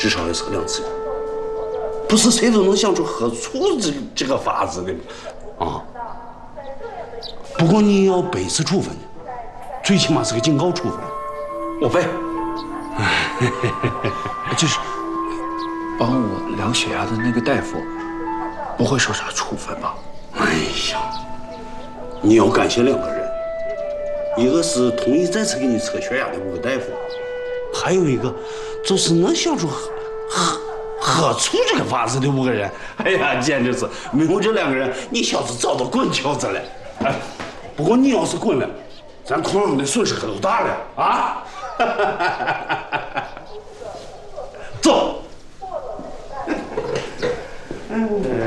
至少也是个2次元，不是谁都能想出喝醋这个法子的啊。不过你要背次处分的，最起码是个警告处分。 我背。就是帮我量血压的那个大夫，不会受啥处分吧？ 哎呀，你要感谢2个人，一个是同意再次给你测血压的5个大夫，还有一个就是能想出喝醋这个法子的5个人。哎呀，简直是没有这2个人，你小子早都滚球子了。哎，不过你要是滚了，咱同样的损失可都大了啊！走。